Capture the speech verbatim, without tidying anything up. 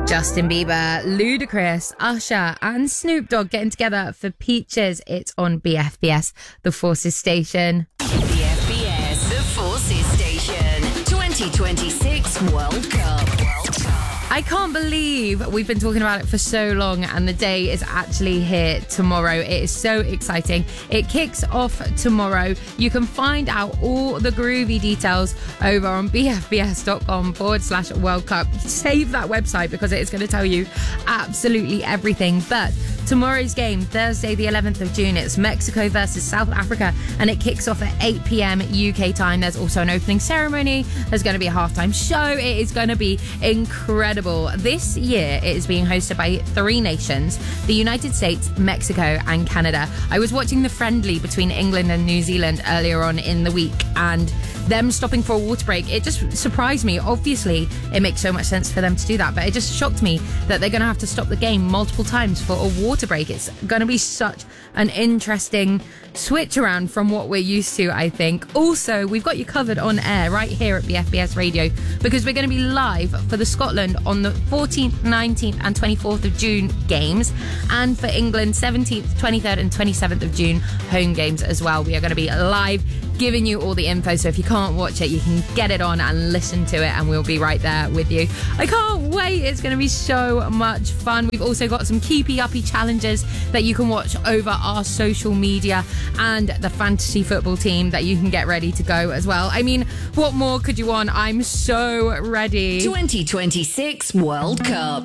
Justin Bieber, Ludacris, Usher and Snoop Dogg getting together for Peaches. It's on B F B S, the Forces station. B F B S, the Forces station. twenty twenty-six World Cup. World Cup. I can't believe we've been talking about it for so long and the day is actually here tomorrow. It is so exciting. It kicks off tomorrow. You can find out all the groovy details over on bfbs.com forward slash World Cup. Save that website because it is going to tell you absolutely everything. But tomorrow's game, Thursday the eleventh of June, it's Mexico versus South Africa and it kicks off at eight p.m. U K time. There's also an opening ceremony. There's going to be a halftime show. It is going to be incredible. This year, it is being hosted by three nations, the United States, Mexico and Canada. I was watching the friendly between England and New Zealand earlier on in the week and them stopping for a water break, it just surprised me. Obviously, it makes so much sense for them to do that, but it just shocked me that they're going to have to stop the game multiple times for a water break. It's going to be such an interesting switch around from what we're used to, I think. Also, we've got you covered on air right here at B F B S Radio because we're going to be live for the Scotland on the fourteenth, nineteenth and twenty-fourth of June games, and for England seventeenth, twenty-third and twenty-seventh of June home games as well. We are going to be live giving you all the info, so if you can't watch it, you can get it on and listen to it and we'll be right there with you. I can't wait. It's going to be so much fun. We've also got some keepy uppy challenges that you can watch over our social media and the fantasy football team that you can get ready to go as well. I mean, what more could you want? I'm so ready. twenty twenty-six World Cup.